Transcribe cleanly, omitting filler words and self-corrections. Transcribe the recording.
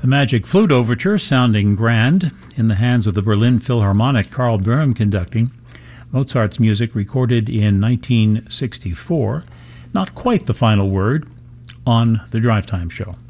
The Magic Flute Overture, sounding grand, in the hands of the Berlin Philharmonic, Karl Böhm conducting. Mozart's music recorded in 1964. Not quite the final word on the Drive Time Show.